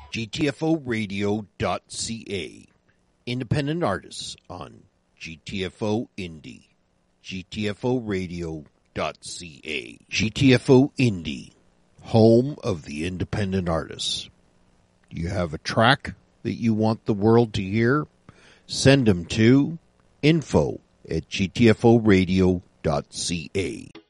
GTFOradio.ca. Independent artists on GTFO Indie. GTFOradio.ca. GTFO Indie, home of the independent artists. Do you have a track that you want the world to hear? Send them to info@gtforadio.ca.